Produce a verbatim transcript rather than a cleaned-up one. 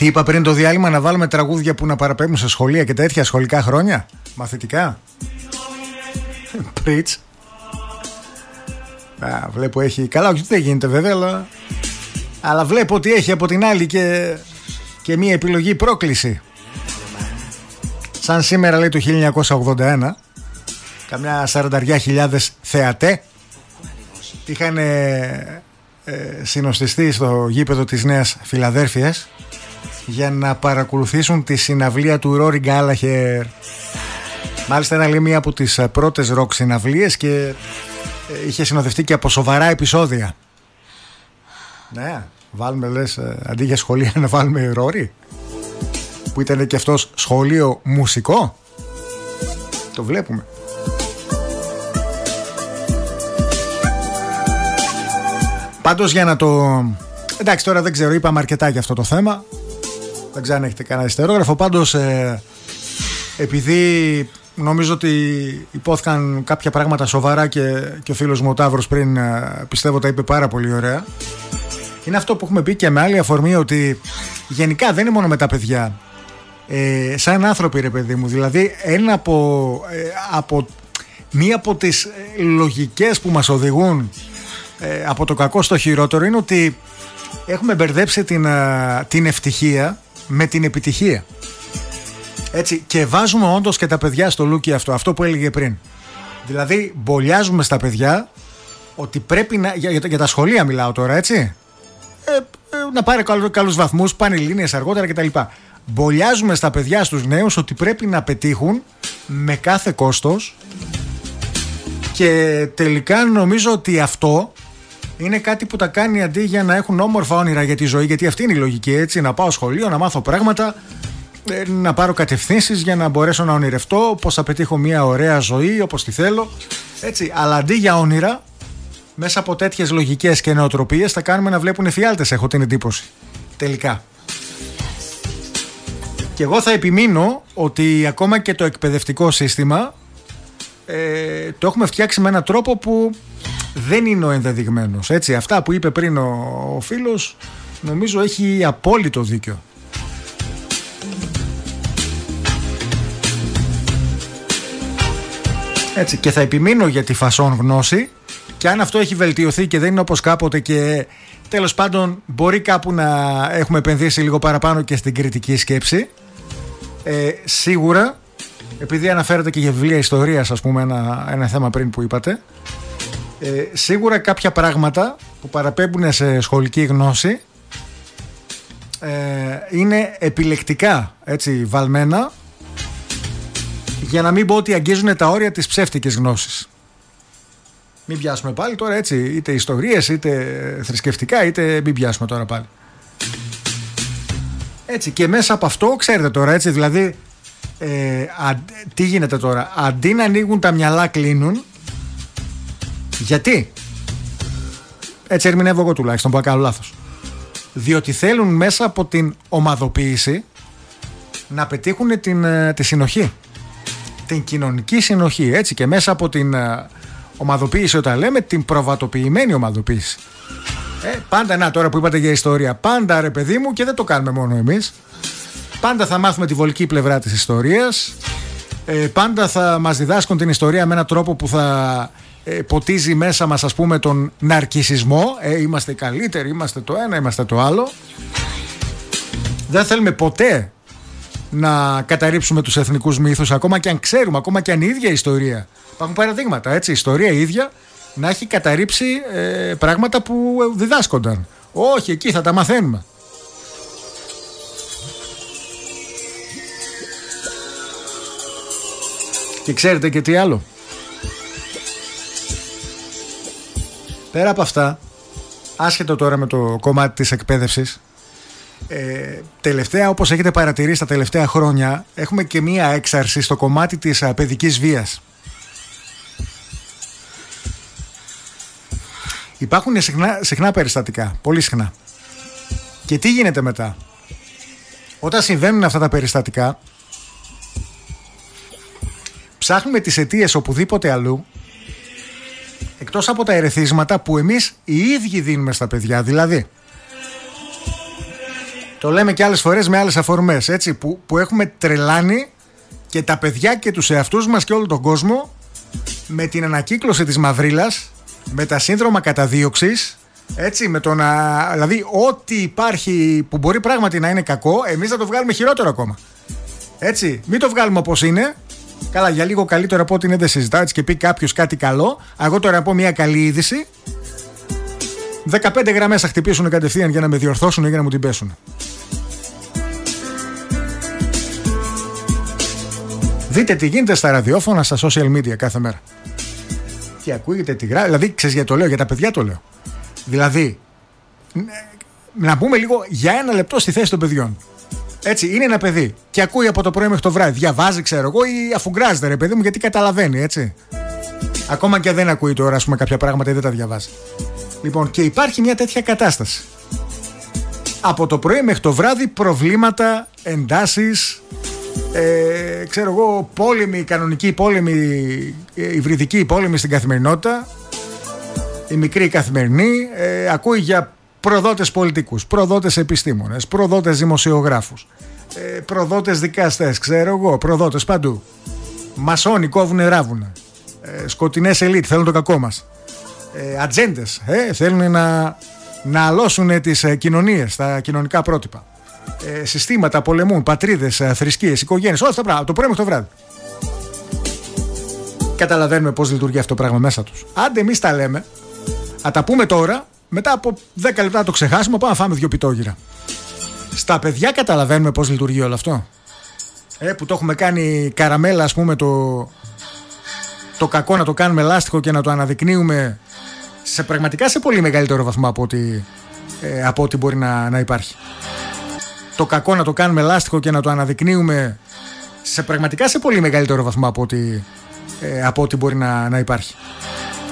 Τι είπα πριν το διάλειμμα, να βάλουμε τραγούδια που να παραπέμπουν σε σχολεία και τέτοια σχολικά χρόνια, μαθητικά. Πριτς. Α, βλέπω έχει, καλά όχι δεν γίνεται βέβαια, αλλά, αλλά βλέπω ότι έχει από την άλλη και, και μία επιλογή πρόκληση. Σαν σήμερα λέει το χίλια εννιακόσια ογδόντα ένα, καμιά σαράντα χιλιάδες θεατέ είχαν ε, ε, συνοστιστεί στο γήπεδο της Νέας Φιλαδέλφειας για να παρακολουθήσουν τη συναυλία του Ρόρι Γκάλαχερ. Μάλιστα ήταν λέει μία από τις πρώτες ροκ συναυλίες και ε, είχε συνοδευτεί και από σοβαρά επεισόδια. Ναι, βάλουμε λες ε, αντί για σχολεία να βάλουμε Ρόρι, που ήταν και αυτός σχολείο μουσικό. Το βλέπουμε. Πάντως για να το... Εντάξει τώρα δεν ξέρω, είπαμε αρκετά για αυτό το θέμα. Δεν ξέρω αν έχετε κανένα ιστερόγραφο. Πάντως ε, επειδή νομίζω ότι υπόθηκαν κάποια πράγματα σοβαρά και, και ο φίλος μου ο Ταύρος πριν ε, πιστεύω τα είπε πάρα πολύ ωραία. Είναι αυτό που έχουμε πει και με άλλη αφορμή, ότι γενικά δεν είναι μόνο με τα παιδιά. Ε, σαν άνθρωποι ρε παιδί μου, δηλαδή ένα από, ε, από μία από τις λογικές που μας οδηγούν ε, από το κακό στο χειρότερο είναι ότι έχουμε μπερδέψει την, α, την ευτυχία με την επιτυχία. Έτσι, και βάζουμε όντως και τα παιδιά στο λούκι αυτό, αυτό που έλεγε πριν. Δηλαδή μπολιάζουμε στα παιδιά ότι πρέπει να, για, για τα σχολεία μιλάω τώρα, έτσι, ε, ε, να πάρει καλ, καλούς βαθμούς, πανελλήνιες αργότερα κτλ. Μπολιάζουμε στα παιδιά, στους νέους, ότι πρέπει να πετύχουν με κάθε κόστος, και τελικά νομίζω ότι αυτό είναι κάτι που τα κάνει αντί για να έχουν όμορφα όνειρα για τη ζωή, γιατί αυτή είναι η λογική, έτσι, να πάω σχολείο, να μάθω πράγματα, να πάρω κατευθύνσεις για να μπορέσω να ονειρευτώ πως θα πετύχω μια ωραία ζωή όπως τη θέλω, έτσι. Αλλά αντί για όνειρα, μέσα από τέτοιες λογικές και νοοτροπίες θα κάνουμε να βλέπουν εφιάλτες, έχω την εντύπωση τελικά. Και εγώ θα επιμείνω ότι ακόμα και το εκπαιδευτικό σύστημα ε, το έχουμε φτιάξει με έναν τρόπο που δεν είναι ο ενδεδειγμένος, έτσι. Αυτά που είπε πριν ο, ο φίλος νομίζω έχει απόλυτο δίκιο. Έτσι, και θα επιμείνω για τη φασόν γνώση, και αν αυτό έχει βελτιωθεί και δεν είναι όπως κάποτε, και τέλος πάντων μπορεί κάπου να έχουμε επενδύσει λίγο παραπάνω και στην κριτική σκέψη, ε, σίγουρα, επειδή αναφέρατε και για βιβλία ιστορίας, ας πούμε, ένα, ένα θέμα πριν που είπατε, ε, σίγουρα κάποια πράγματα που παραπέμπουν σε σχολική γνώση ε, είναι επιλεκτικά, έτσι, βαλμένα, για να μην πω ότι αγγίζουν τα όρια της ψεύτικης γνώσης. Μην πιάσουμε πάλι τώρα, έτσι, είτε ιστορίες είτε θρησκευτικά, είτε μην πιάσουμε τώρα πάλι. Έτσι, και μέσα από αυτό, ξέρετε τώρα, έτσι, δηλαδή ε, α, τι γίνεται τώρα, αντί να ανοίγουν τα μυαλά, κλείνουν. Γιατί? Έτσι ερμηνεύω εγώ τουλάχιστον, που κάνω λάθος. Διότι θέλουν μέσα από την ομαδοποίηση να πετύχουν την, τη συνοχή, την κοινωνική συνοχή, έτσι, και μέσα από την ομαδοποίηση, όταν λέμε την προβατοποιημένη ομαδοποίηση. Ε, πάντα, να τώρα που είπατε για ιστορία, πάντα ρε παιδί μου, και δεν το κάνουμε μόνο εμείς, πάντα θα μάθουμε τη βολική πλευρά της ιστορίας, ε, πάντα θα μας διδάσκουν την ιστορία με έναν τρόπο που θα ε, ποτίζει μέσα μας, ας πούμε, τον ναρκισσισμό, ε, είμαστε καλύτεροι, είμαστε το ένα, είμαστε το άλλο. Δεν θέλουμε ποτέ να καταρρύψουμε τους εθνικούς μύθους, ακόμα και αν ξέρουμε, ακόμα και αν η ίδια η ιστορία, υπάρχουν παραδείγματα, έτσι, η ιστορία η ίδια να έχει καταρρύψει ε, πράγματα που διδάσκονταν. Όχι, εκεί θα τα μαθαίνουμε. Και ξέρετε και τι άλλο? Πέρα από αυτά, άσχετο τώρα με το κομμάτι της εκπαίδευσης, ε, τελευταία, όπως έχετε παρατηρήσει τα τελευταία χρόνια, έχουμε και μία έξαρση στο κομμάτι της α, παιδικής βίας. Υπάρχουν συχνά, συχνά περιστατικά, πολύ συχνά. Και τι γίνεται μετά? Όταν συμβαίνουν αυτά τα περιστατικά, ψάχνουμε τις αιτίες οπουδήποτε αλλού, εκτός από τα ερεθίσματα που εμείς οι ίδιοι δίνουμε στα παιδιά. Δηλαδή, Το λέμε και άλλες φορές με άλλες αφορμές, έτσι, που, που έχουμε τρελάνει και τα παιδιά και τους εαυτούς μας και όλο τον κόσμο με την ανακύκλωση της μαυρίλας, με τα σύνδρομα καταδίωξης, έτσι, με το να, δηλαδή ό,τι υπάρχει που μπορεί πράγματι να είναι κακό, εμείς θα το βγάλουμε χειρότερο ακόμα. Έτσι, μην το βγάλουμε όπως είναι. Καλά, για λίγο καλύτερο από ό,τι είναι δεν συζητάω, έτσι, και πει κάποιος κάτι καλό. Εγώ τώρα να πω μια καλή είδηση. δεκαπέντε γραμμές θα χτυπήσουν κατευθείαν για να με διορθώσουν ή για να μου την πέσουν. Δείτε τι γίνεται στα ραδιόφωνα, στα social media κάθε μέρα. Τι ακούγεται, τι γράφει. Δηλαδή, ξέρεις γιατί το λέω, για τα παιδιά το λέω. Δηλαδή, να πούμε λίγο για ένα λεπτό στη θέση των παιδιών. Έτσι, είναι ένα παιδί και ακούει από το πρωί μέχρι το βράδυ. Διαβάζει, ξέρω εγώ, ή αφουγκράζεται, ρε παιδί μου, γιατί καταλαβαίνει, έτσι. Ακόμα και δεν ακούει τώρα, ας πούμε, κάποια πράγματα ή δεν τα διαβάζει. Λοιπόν, και υπάρχει μια τέτοια κατάσταση. Από το πρωί μέχρι το βράδυ προβλήματα, εντάσεις, ε, ξέρω εγώ, πόλεμοι, κανονικοί πόλεμοι, υβριδικοί πόλεμοι στην καθημερινότητα. Η μικρή καθημερινή ε, ακούει για προδότες πολιτικούς, προδότες επιστήμονες, προδότες δημοσιογράφους, ε, προδότες δικαστές, ξέρω εγώ, προδότες παντού. Μασόνοι κόβουνε, ράβουνε, ε, σκοτεινές ελίτ, θέλουν το κακό μας. Ε, ατζέντες, ε, θέλουν να, να αλώσουν τις ε, κοινωνίες, τα κοινωνικά πρότυπα. Ε, συστήματα πολεμούν, πατρίδες, ε, θρησκείες, οικογένειες, όλα αυτά τα πράγματα, το πρωί μέχρι το βράδυ. Καταλαβαίνουμε πώς λειτουργεί αυτό το πράγμα μέσα τους. Άντε εμείς τα λέμε, α τα πούμε τώρα, μετά από δέκα λεπτά να το ξεχάσουμε, πάμε να φάμε δυο πιτόγυρα. Στα παιδιά καταλαβαίνουμε πώς λειτουργεί όλο αυτό. Ε, που το έχουμε κάνει καραμέλα, ας πούμε, το, το κακό να το κάνουμε λάστιχο και να το αναδεικνύουμε σε πραγματικά σε πολύ μεγαλύτερο βαθμό από ό,τι, ε, από ό,τι μπορεί να, να υπάρχει. Το κακό να το κάνουμε λάστιχο και να το αναδεικνύουμε σε πραγματικά σε πολύ μεγαλύτερο βαθμό από ό,τι, ε, από ό,τι μπορεί να, να υπάρχει.